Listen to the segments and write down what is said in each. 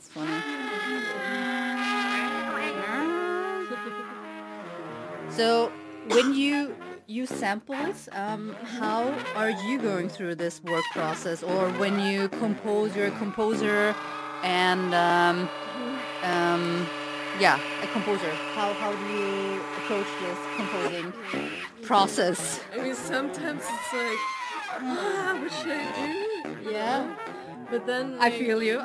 That's funny. So when you use samples, how are you going through this work process? Or when you compose, you're a composer, and a composer. How do you approach this composing process? I mean, sometimes it's like, what should I do? Yeah. But then I feel you.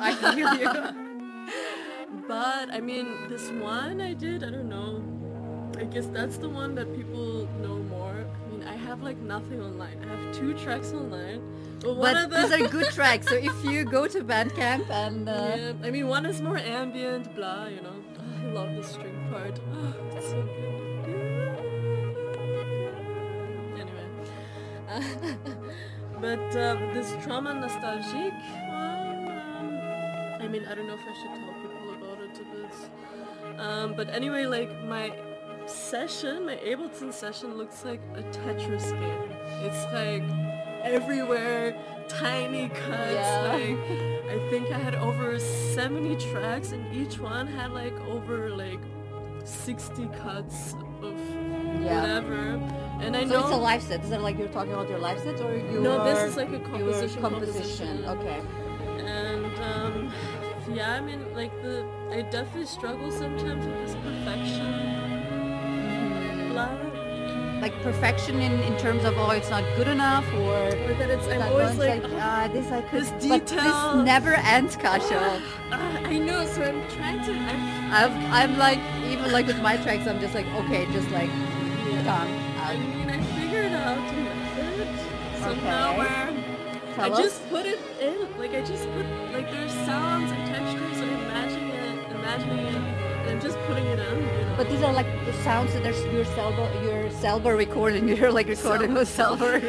But I mean, this one I did, I don't know. I guess that's the one that people know more. I mean, I have like nothing online. I have 2 tracks online. But these are good tracks. So if you go to Bandcamp and yeah, I mean, one is more ambient, blah, you know. I love the string part. It's so good. Anyway, but this Trauma Nostalgique one, I mean, I don't know if I should tell people about it a bit. But anyway, like my Ableton session looks like a Tetris game. It's like everywhere, tiny cuts. Yeah. Like I think I had over 70 tracks, and each one had like over like 60 cuts of whatever. And I know it's a live set. Is that like you're talking about your live sets, or you? No, this is like a composition. Okay. And yeah, I mean, like I definitely struggle sometimes with this perfection. Like perfection in terms of it's not good enough, or that it's I'm always like this I could, this detail. But this never ends, Kasia. I know, so I'm trying to. I'm like, even like with my tracks, I'm just like, okay, just like done. I mean, I figured out a method somehow where I just put it in. Like I just put like there's sounds and textures, and imagining it, and I'm just putting it in. You know? But these are like the sounds that there's your Selber recording. You're like recording with Selber.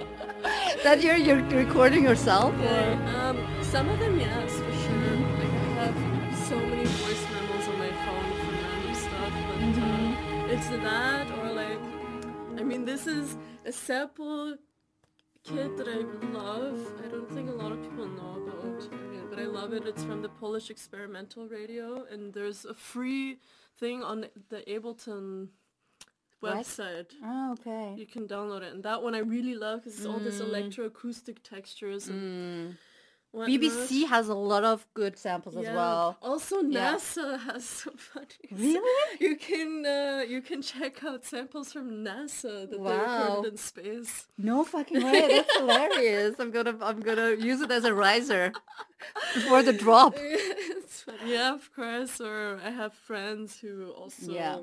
That you're recording yourself? Or? Some of them, yes, for sure. Like I have so many voice memos on my phone from random stuff, but it's that, or like, I mean, this is a sample kit that I love. I don't think a lot of people know about, but I love it. It's from the Polish Experimental Radio, and there's a free thing on the Ableton website. Oh, okay. You can download it, and that one I really love because it's all this electroacoustic textures and whatnot. BBC has a lot of good samples as well. Also, NASA has some funny. Really? You can check out samples from NASA that they recorded in space. No fucking way! That's hilarious. I'm gonna use it as a riser before the drop. Yeah, of course. Or I have friends who also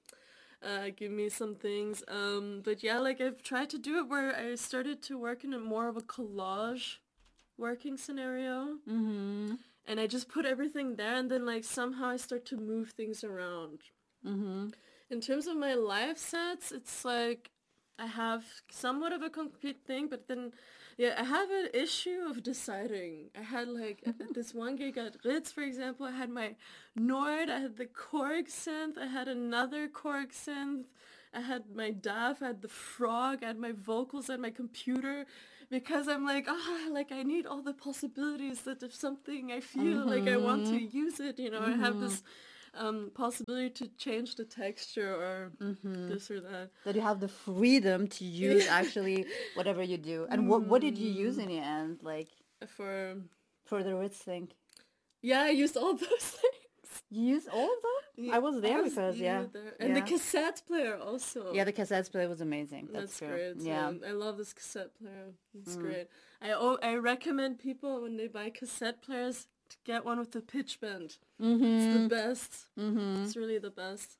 give me some things. But yeah, like I've tried to do it where I started to work in more of a collage working scenario. Mm-hmm. And I just put everything there, and then like somehow I start to move things around. Mm-hmm. In terms of my live sets, it's like I have somewhat of a concrete thing, but then I have an issue of deciding. I had like at this one gig at Ritz, for example, I had my Nord, I had the Korg synth, I had another Korg synth, I had my DAF, I had the Frog, I had my vocals, I had my computer, because I'm like, I need all the possibilities that if something I feel like I want to use it, I have this possibility to change the texture or this or that. That you have the freedom to use actually whatever you do. And what did you use in the end, like for the Ritz thing? Yeah, I used all those things. You used all of them? I was there because and the cassette player also. Yeah, the cassette player was amazing. That's great. Yeah, I love this cassette player. It's great. I recommend people when they buy cassette players to get one with the pitch bend. It's the best. It's really the best.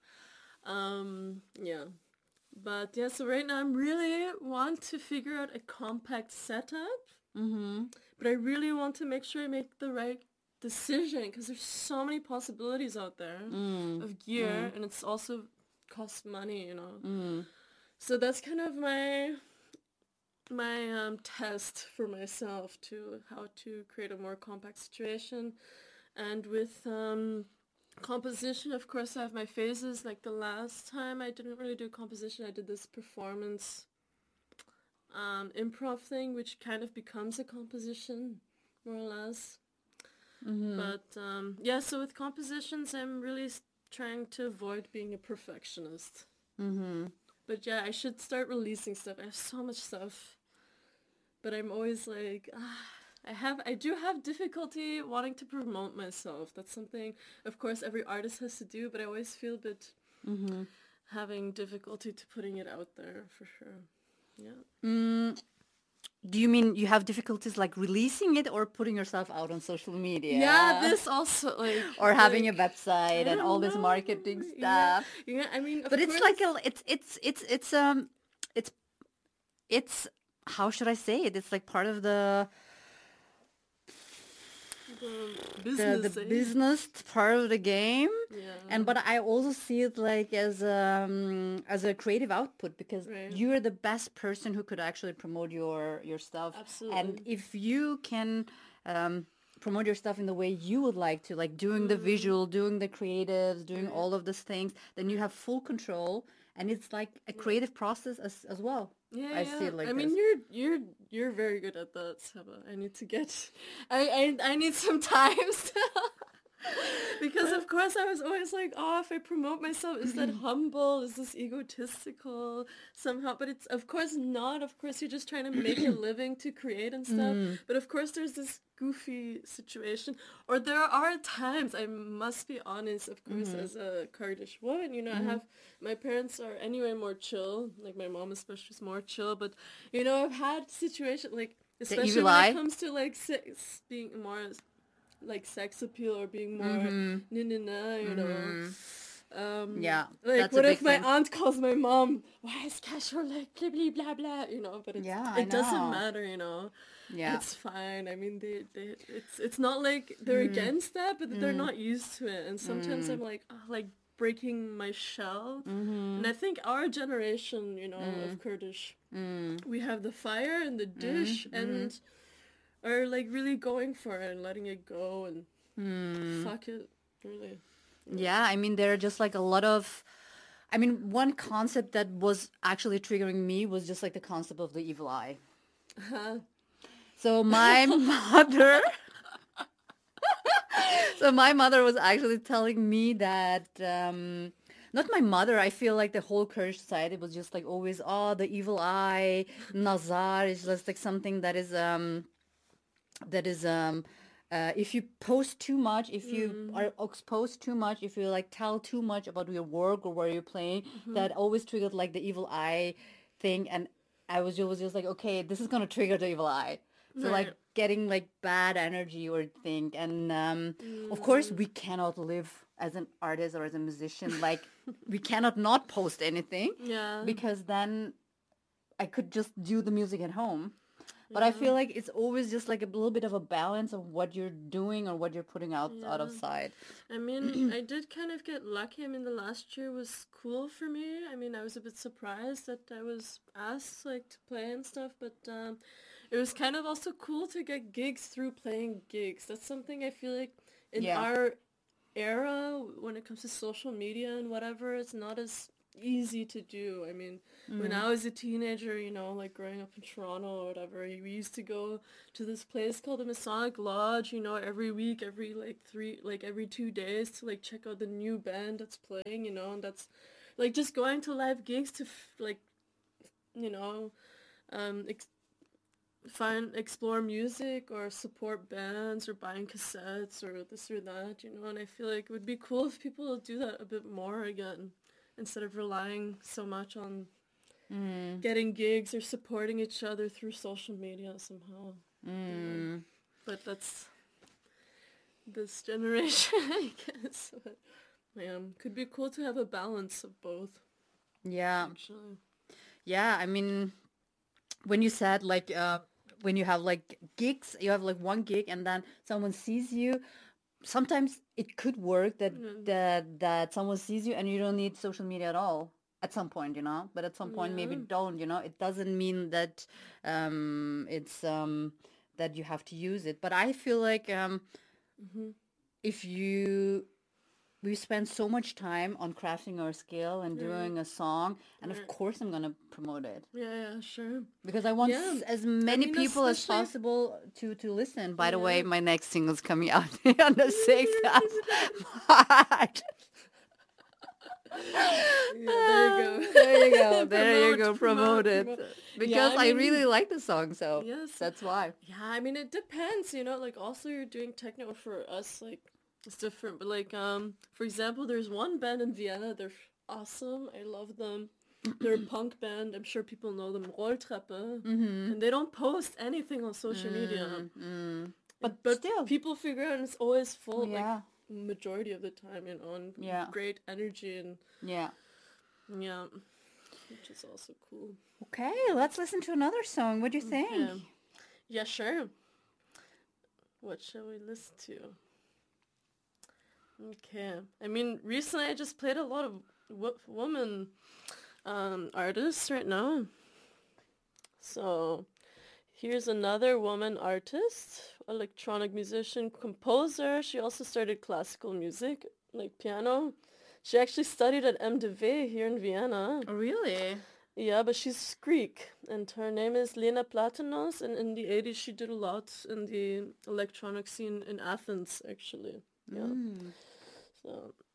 But so right now I really want to figure out a compact setup. But I really want to make sure I make the right decision, because there's so many possibilities out there of gear, and it's also costs money, So that's kind of my test for myself to how to create a more compact situation. And with composition, of course, I have my phases. Like the last time I didn't really do composition, I did this performance improv thing, which kind of becomes a composition, more or less. But yeah, so with compositions, I'm really trying to avoid being a perfectionist. But yeah, I should start releasing stuff. I have so much stuff, but I'm always like, I do have difficulty wanting to promote myself. That's something, of course, every artist has to do, but I always feel a bit having difficulty to putting it out there for sure. Yeah. Do you mean you have difficulties like releasing it or putting yourself out on social media? Yeah, this also like or having a like, website I and all don't this know. marketing Yeah, stuff. yeah. I mean, of But it's course, like it's how should I say it? It's like part of the business. business part of the game. Yeah. But I also see it like as a creative output because Right. you're the best person who could actually promote your stuff. Absolutely. And if you can promote your stuff in the way you would like to, like doing the visual, doing the creatives, doing all of these things, then you have full control, and it's like a creative process as well. Yeah, I see it like I this. mean, you're very good at that, Seba. I need to get, I need some time still. Because of course I was always like, oh, if I promote myself, is that humble? Is this egotistical somehow? But it's of course not. Of course you're just trying to make a living to create and stuff. But of course there's this goofy situation. Or there are times, I must be honest, of course, as a Kurdish woman, you know, I have, my parents are anyway more chill. Like my mom especially is more chill. But, you know, I've had situations like, especially when it comes to like being more like sex appeal or being more you know. Yeah, like that's what a if big my thing. aunt calls my mom, why is casual like blah blah blah blah, you know, but it doesn't matter, you know. Yeah. It's fine. I mean, they it's not like they're against that, but they're not used to it, and sometimes I'm like, oh, like breaking my shell. And I think our generation, you know, of Kurdish, we have the fire and the dish and are like really going for it and letting it go and fuck it, really. Yeah, I mean, there are just like a lot of, I mean, one concept that was actually triggering me was just like the concept of the evil eye. So my mother, was actually telling me that, not my mother, I feel like the whole Kurdish society was just like always, oh, the evil eye, Nazar is just like something that is, if you post too much, if you are exposed too much, if you like tell too much about your work or where you're playing, that always triggered like the evil eye thing. And I was just like, okay, this is gonna trigger the evil eye. So like getting like bad energy or thing. And of course we cannot live as an artist or as a musician. Like we cannot not post anything. Yeah. Because then I could just do the music at home. But I feel like it's always just like a little bit of a balance of what you're doing or what you're putting out of sight. I mean, I did kind of get lucky. I mean, the last year was cool for me. I mean, I was a bit surprised that I was asked like to play and stuff, but it was kind of also cool to get gigs through playing gigs. That's something I feel like in our era, when it comes to social media and whatever, it's not as easy to do. I mean, when I was a teenager, you know, like growing up in Toronto or whatever, we used to go to this place called the Masonic Lodge, you know, every week, every every 2 days to like check out the new band that's playing, you know, and that's like just going to live gigs to like, you know, explore music or support bands or buying cassettes or this or that, you know. And I feel like it would be cool if people would do that a bit more again, instead of relying so much on getting gigs or supporting each other through social media somehow. You know? But that's this generation, I guess. But, could be cool to have a balance of both. Yeah. Actually. Yeah, I mean, when you said like when you have like gigs, you have like one gig and then someone sees you. Sometimes it could work that someone sees you and you don't need social media at all at some point, you know. But at some point, maybe don't. You know, it doesn't mean that it's that you have to use it. But I feel like if you we spend so much time on crafting our skill and doing a song, and of course I'm gonna promote it Yeah, sure. because I want Yeah. as many mean, people as especially- possible to listen. By the Yeah. way, my next single's coming out on the 6th of March. Yeah, there you go. There you go. There you go. Promote, Promote it. promote. Because Yeah, I I mean- really like the song, so Yes. that's why. Yeah, I mean, it depends, you know, like, also you're doing techno for us, like, it's different, but, like, for example, there's one band in Vienna, they're awesome, I love them, they're a punk band, I'm sure people know them, Rolltreppe, and they don't post anything on social media, But but still. people figure out and it's always full, Yeah. like, majority of the time, you know, and Yeah. great energy, and, Yeah. yeah, which is also cool. Okay, let's listen to another song. What do you think? Yeah, sure. What shall we listen to? Okay. I mean, recently I just played a lot of woman artists right now. So, here's another woman artist, electronic musician, composer. She also started classical music, like piano. She actually studied at MDV here in Vienna. Oh, really? Yeah, but she's Greek, and her name is Lena Platanos, and in the 80s she did a lot in the electronic scene in Athens, actually. Yeah. So,